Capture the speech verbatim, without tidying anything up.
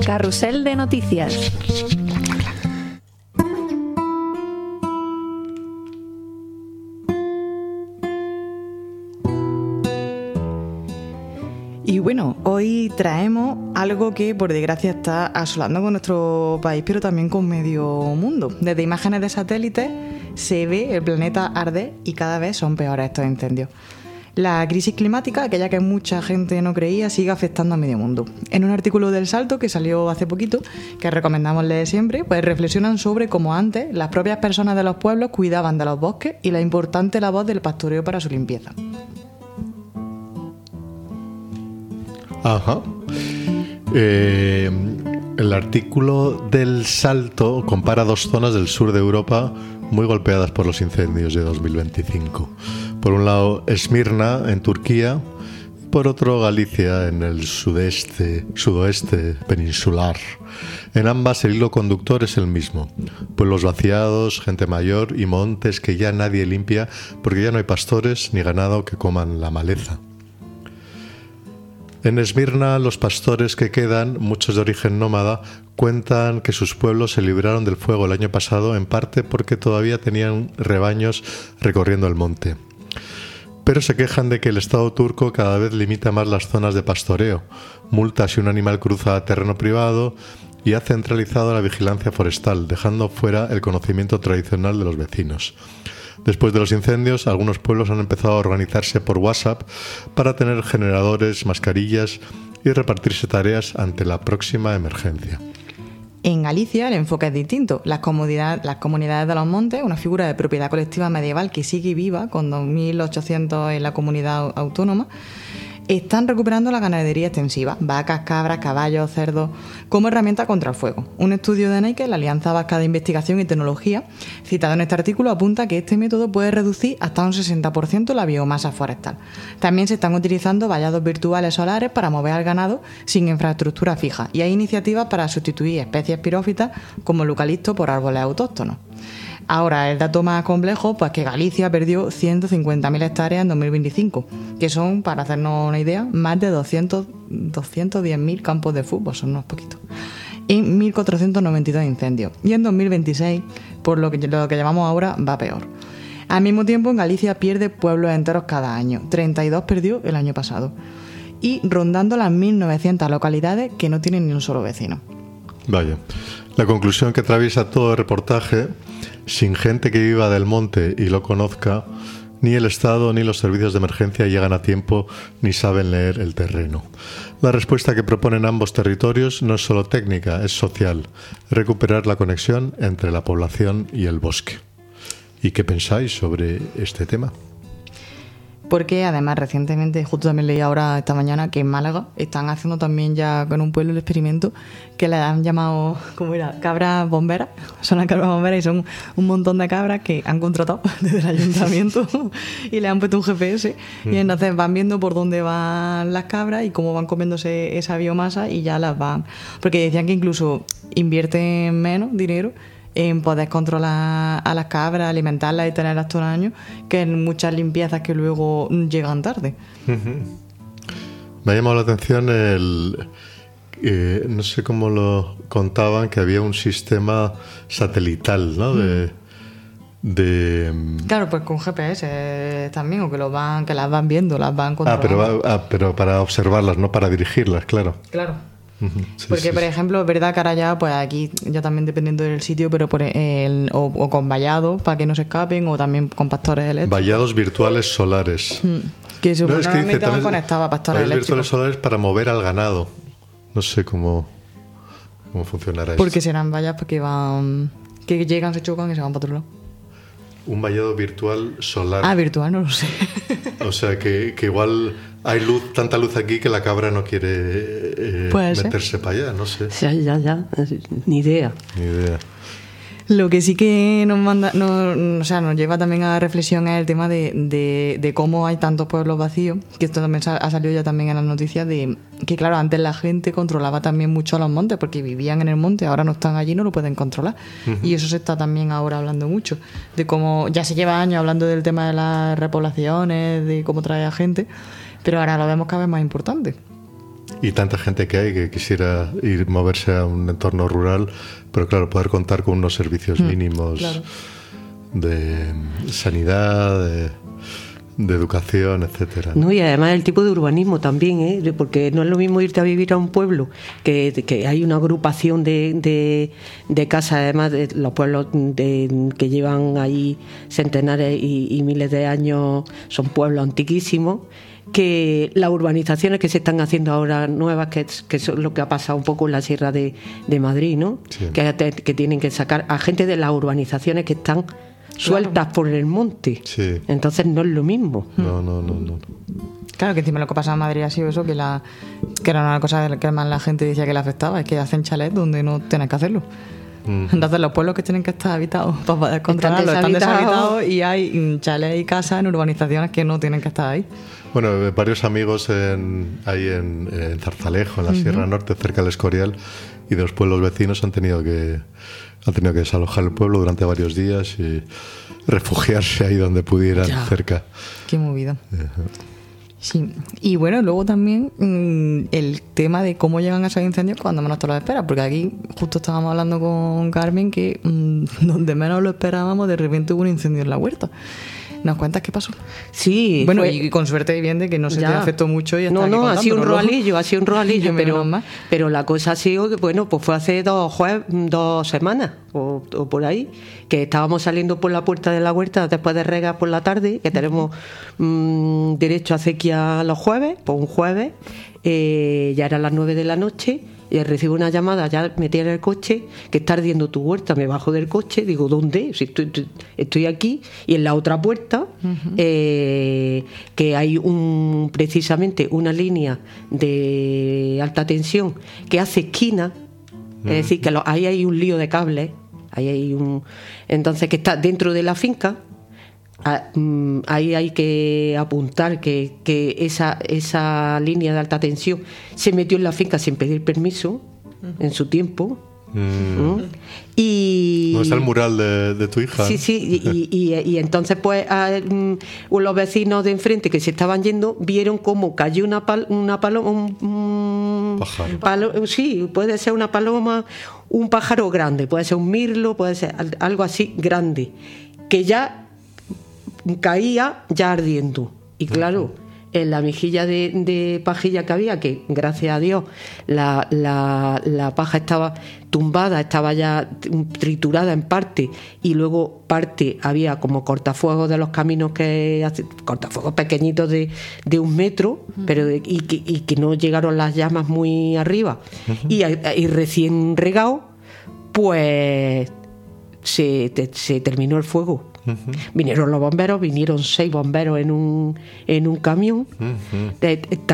Carrusel de noticias. Y bueno, hoy traemos algo que por desgracia está asolando con nuestro país, pero también con medio mundo. Desde imágenes de satélites se ve el planeta arder y cada vez son peores estos incendios. La crisis climática, aquella que mucha gente no creía, sigue afectando a medio mundo. En un artículo del Salto que salió hace poquito, que recomendamos leer siempre, pues reflexionan sobre cómo antes las propias personas de los pueblos cuidaban de los bosques y la importante labor del pastoreo para su limpieza. Ajá. Eh, el artículo del Salto compara dos zonas del sur de Europa muy golpeadas por los incendios de dos mil veinticinco. Por un lado, Esmirna, en Turquía, y por otro, Galicia, en el sudeste, sudoeste peninsular. En ambas el hilo conductor es el mismo: pueblos vaciados, gente mayor y montes que ya nadie limpia porque ya no hay pastores ni ganado que coman la maleza. En Esmirna, los pastores que quedan, muchos de origen nómada, cuentan que sus pueblos se libraron del fuego el año pasado, en parte porque todavía tenían rebaños recorriendo el monte. Pero se quejan de que el Estado turco cada vez limita más las zonas de pastoreo, multa si un animal cruza terreno privado y ha centralizado la vigilancia forestal, dejando fuera el conocimiento tradicional de los vecinos. Después de los incendios, algunos pueblos han empezado a organizarse por WhatsApp para tener generadores, mascarillas y repartirse tareas ante la próxima emergencia. En Galicia el enfoque es distinto. Las, comunidad, las comunidades de los montes, una figura de propiedad colectiva medieval que sigue viva, con dos mil ochocientos en la comunidad autónoma, están recuperando la ganadería extensiva, vacas, cabras, caballos, cerdos, como herramienta contra el fuego. Un estudio de Nike, la Alianza Vasca de Investigación y Tecnología, citado en este artículo, apunta que este método puede reducir hasta un sesenta por ciento la biomasa forestal. También se están utilizando vallados virtuales solares para mover al ganado sin infraestructura fija, y hay iniciativas para sustituir especies pirófitas como el eucalipto por árboles autóctonos. Ahora, el dato más complejo, pues que Galicia perdió ciento cincuenta mil hectáreas en dos mil veinticinco, que son, para hacernos una idea, más de doscientos, doscientos diez mil campos de fútbol, son unos poquitos, en mil cuatrocientos noventa y dos incendios. Y en dos mil veintiséis, por lo que, lo que llamamos ahora, va peor. Al mismo tiempo, en Galicia pierde pueblos enteros cada año, treinta y dos perdió el año pasado, y rondando las mil novecientas localidades que no tienen ni un solo vecino. Vaya, la conclusión que atraviesa todo el reportaje: sin gente que viva del monte y lo conozca, ni el Estado ni los servicios de emergencia llegan a tiempo ni saben leer el terreno. La respuesta que proponen ambos territorios no es solo técnica, es social: recuperar la conexión entre la población y el bosque. ¿Y qué pensáis sobre este tema? Porque además recientemente, justo también leí ahora esta mañana, que en Málaga están haciendo también ya con un pueblo el experimento que le han llamado, ¿cómo era? Cabras bomberas. Son las cabras bomberas y son un montón de cabras que han contratado desde el ayuntamiento y le han puesto un G P S y entonces van viendo por dónde van las cabras y cómo van comiéndose esa biomasa y ya las van... Porque decían que incluso invierten menos dinero en poder controlar a las cabras, alimentarlas y tenerlas todo el año, que en muchas limpiezas que luego llegan tarde. Uh-huh. Me ha llamado la atención el... Eh, no sé cómo lo contaban, que había un sistema satelital, ¿no? De... de claro, pues con G P S también, o que lo van, que las van viendo, las van controlando. Ah, pero, ah, pero para observarlas, no para dirigirlas, claro. Claro. Uh-huh. Sí, porque, sí, por sí. ejemplo, es verdad que ahora ya, pues aquí, ya también dependiendo del sitio, pero por el, o, o con vallados para que no se escapen, o también con pastores eléctricos. Vallados virtuales solares. Mm. Que No, es que dice, van conectados a pastores vallados eléctricos. virtuales solares para mover al ganado. No sé cómo, cómo funcionará eso. Porque serán vallas porque van... que llegan, se chocan y se van para otro lado. Un vallado virtual solar. Ah, virtual, no lo sé. O sea, que, que igual hay luz, tanta luz aquí que la cabra no quiere eh, meterse para allá, no sé. Ya, ya, ya. Ni idea. Ni idea. Lo que sí que nos manda, nos, o sea, nos lleva también a la reflexión es el tema de, de, de cómo hay tantos pueblos vacíos, que esto también ha salido ya también en las noticias, de que claro, antes la gente controlaba también mucho los montes, porque vivían en el monte, ahora no están allí, no lo pueden controlar. Uh-huh. Y eso se está también ahora hablando mucho, de cómo ya se lleva años hablando del tema de las repoblaciones, de cómo trae a gente, pero ahora lo vemos cada vez más importante. y tanta gente que hay que quisiera ir moverse a un entorno rural, pero claro, poder contar con unos servicios mínimos claro. de sanidad, de, de educación, etcétera. No, y además el tipo de urbanismo también, ¿eh? Porque no es lo mismo irte a vivir a un pueblo, que, que hay una agrupación de, de, de casas, además de los pueblos de, que llevan ahí centenares y, y miles de años, son pueblos antiquísimos, que las urbanizaciones que se están haciendo ahora nuevas, que, que es lo que ha pasado un poco en la Sierra de, de Madrid, ¿no? Sí. Que, que tienen que sacar a gente de las urbanizaciones que están sueltas por el monte. Sí. Entonces no es lo mismo. No, no, no, no. Claro, que encima lo que pasa en Madrid ha sido eso, que la que era una cosa que más la gente decía que le afectaba, es que hacen chalets donde no tienes que hacerlo. Mm. Entonces los pueblos que tienen que estar habitados para poder controlarlo están deshabitados. deshabitados, y hay chalets y casas en urbanizaciones que no tienen que estar ahí. Bueno, eh, varios amigos en, ahí en, en Zarzalejo, en la Sierra Norte, cerca del Escorial, y de los pueblos vecinos han tenido que han tenido que desalojar el pueblo durante varios días y refugiarse ahí donde pudieran, Ya. cerca. Qué movida. Sí, y bueno, luego también mmm, el tema de cómo llegan a esos incendios cuando menos te lo esperas, porque aquí justo estábamos hablando con Carmen que mmm, donde menos lo esperábamos, de repente hubo un incendio en la huerta. ¿Nos cuentas qué pasó? Sí, Bueno, fue- y con suerte bien de que no se Ya. te afectó mucho y No, estás aquí no, ha sido un contándolo. roalillo, ha sido un roalillo, Menos pero, mal. pero la cosa ha sido que, bueno, pues fue hace dos, jue- dos semanas o, o por ahí, que estábamos saliendo por la puerta de la huerta después de regar por la tarde, que tenemos mm, derecho a acequia los jueves, pues un jueves, eh, ya eran las nueve de la noche, y recibo una llamada, ya metí en el coche, que está ardiendo tu huerta. Me bajo del coche, digo, ¿dónde? Si estoy, estoy, estoy aquí. Y en la otra puerta, uh-huh. eh, que hay un precisamente una línea de alta tensión que hace esquina, uh-huh. es decir, que lo, ahí hay un lío de cables, ahí hay un... Entonces, que está dentro de la finca. Ahí hay que apuntar que, que esa, esa línea de alta tensión se metió en la finca sin pedir permiso uh-huh. en su tiempo. Mm. ¿Mm? Y ¿No está el mural de, de tu hija? Sí, sí, y, y, y entonces pues a, um, los vecinos de enfrente que se estaban yendo vieron cómo cayó una, pal, una paloma, un, un pájaro. Palo, sí, puede ser una paloma, un pájaro grande, puede ser un mirlo, puede ser algo así grande, que ya caía ya ardiendo. Y claro, en la mejilla de, de pajilla que había, que gracias a Dios la, la, la paja estaba tumbada, estaba ya triturada en parte, y luego parte había como cortafuegos de los caminos, que hace, cortafuegos pequeñitos de, de un metro, uh-huh. pero de, y, que, y que no llegaron las llamas muy arriba. Uh-huh. y, y recién regado, pues se, te, se terminó el fuego. Uh-huh. Vinieron los bomberos, vinieron seis bomberos en un, en un camión. Uh-huh.